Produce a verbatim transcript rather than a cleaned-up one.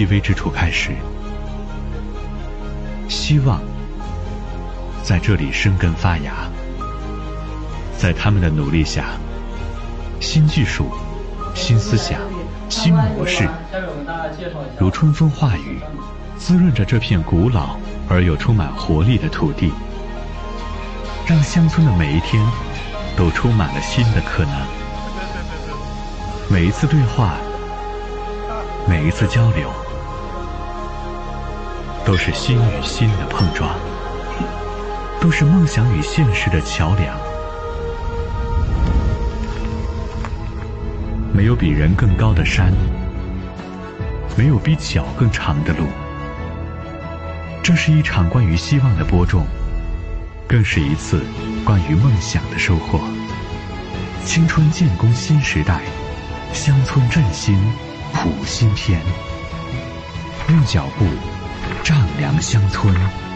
细微之处开始，希望在这里生根发芽。在他们的努力下，新技术、新思想、新模式如春风化雨，滋润着这片古老而又充满活力的土地，让乡村的每一天都充满了新的可能。每一次对话，每一次交流，都是心与心的碰撞，都是梦想与现实的桥梁。没有比人更高的山，没有比脚更长的路。这是一场关于希望的播种，更是一次关于梦想的收获。青春建功新时代，乡村振兴谱新篇，用脚步丈量乡村。